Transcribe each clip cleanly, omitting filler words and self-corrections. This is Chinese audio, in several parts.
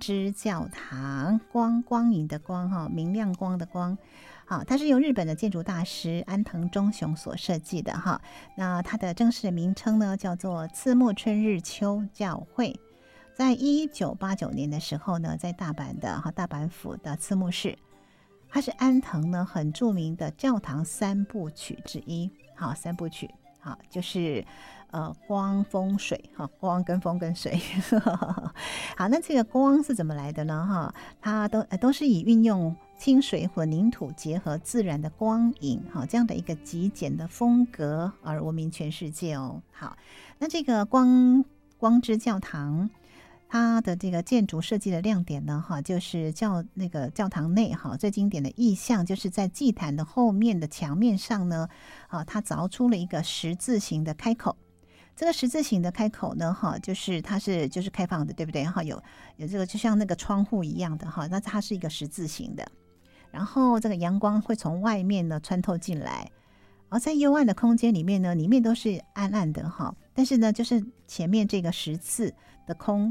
之教堂，光影的光哈，明亮光的光。好，它是由日本的建筑大师安藤忠雄所设计的哈。那它的正式的名称呢，叫做刺木春日丘教会。在1989年的时候呢，在大阪府的刺木市，它是安藤呢很著名的教堂三部曲之一。好，三部曲，好，就是光风水哈，光跟风跟水。好，那这个光是怎么来的呢？哈，它都是以运用清水混凝土结合自然的光影，好，这样的一个极简的风格而闻名全世界哦。好，那这个光之教堂，它的这个建筑设计的亮点呢，哈，就是教堂内哈最经典的意象，就是在祭坛的后面的墙面上呢，它凿出了一个十字形的开口。这个十字形的开口呢，哈，就是它就是开放的，对不对？哈，有这个就像那个窗户一样的哈，那它是一个十字形的。然后这个阳光会从外面呢穿透进来，而在幽暗的空间里面呢，里面都是暗暗的哈，但是呢，就是前面这个十字的空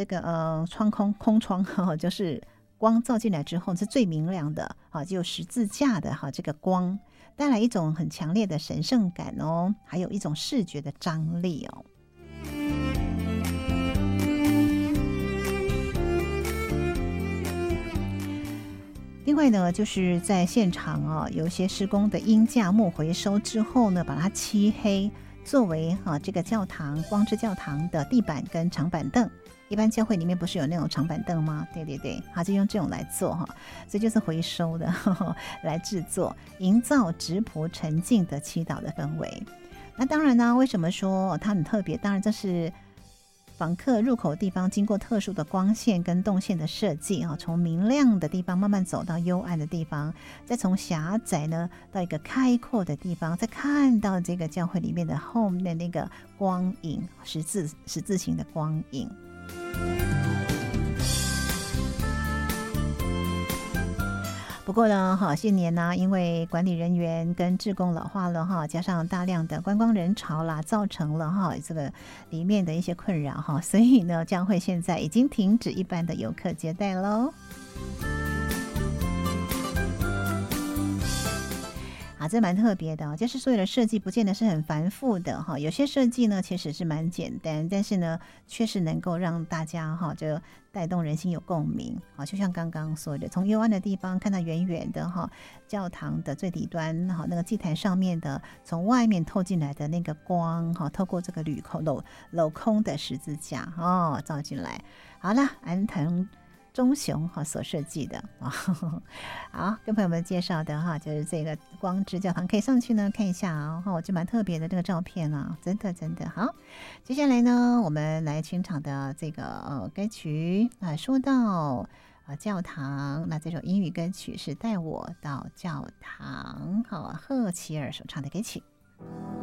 窗就是光照进来之后是最明亮的啊，就有十字架的哈，这个光带来一种很强烈的神圣感哦，还有一种视觉的张力哦。另外呢，就是在现场有一些施工的鹰架木回收之后呢，把它漆黑，作为这个光之教堂的地板跟长板凳。一般教会里面不是有那种长板凳吗？对对对，就用这种来做哈，所以就是回收的来制作，营造质朴沉静的祈祷的氛围。那当然呢，为什么说它很特别？当然这是访客入口地方经过特殊的光线跟动线的设计从明亮的地方慢慢走到幽暗的地方，再从狭窄呢到一个开阔的地方，再看到这个教会里面的后面的那个光影，十字形的光影。不过呢，近年呢，因为管理人员跟志工老化了加上大量的观光人潮啦，造成了这个里面的一些困扰所以呢，教会现在已经停止一般的游客接待喽。这蛮特别的就是所有的设计不见得是很繁复的有些设计呢其实是蛮简单，但是呢确实能够让大家就带动人心有共鸣就像刚刚说的，从幽暗的地方看到远远的教堂的最底端那个祭坛上面的从外面透进来的那个光透过这个镂空的十字架照进来。好了，安藤忠雄所设计的好，跟朋友们介绍的就是这个光之教堂，可以上去呢看一下我就蛮特别的这个照片真的好。接下来呢，我们来清场的这个歌曲说到教堂，那这首英语歌曲是带我到教堂，赫齐尔所唱的歌曲。